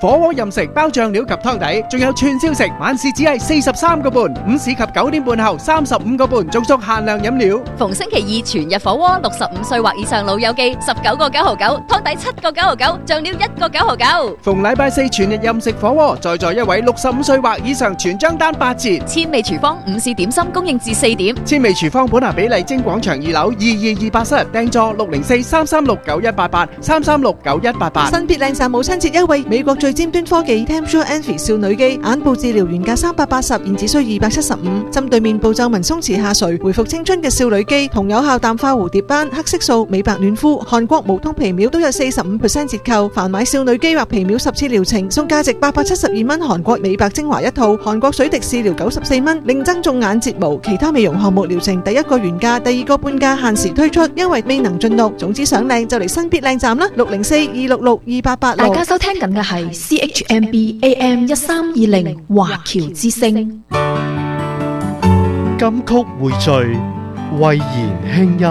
火鍋任食包醬料及湯底，仲有串燒食，晚市只係43個半，午市及9點半後35個半，仲屬限量飲料。 逢星期二全日火鍋，65歲或以上老友記19個9毫9，湯底7個9毫9，醬料1個9毫9。 逢禮拜四全日任食火鍋，在一位65歲或以上全張單8折。 千味廚房午市點心供應至4點。 千味廚房本拿比麗晶廣場2樓222室，訂座604-336-9188，336-9188。 新必靚站母親節優惠，美國最尖端科技 Tempsure Envy 少女肌眼部治療原價380，現只需275，針對面部皺紋鬆弛下垂、回復青春嘅少女肌，同有效淡化蝴蝶斑、黑色素、美白暖膚、韓國無痛皮秒都有45% 折扣。凡買少女肌或皮秒10次療程，送價值872蚊韓國美白精華1套，韓國水滴試療94蚊，另增種眼睫毛，其他美容項目療程第一個原價，第二個半價，限時推出，因為未能盡錄。總之想靚就嚟新必靚站啦，604-266-2886。 大家收聽緊嘅係 CHMB AM 1320華僑之聲。 金曲匯聚，慧言輕音。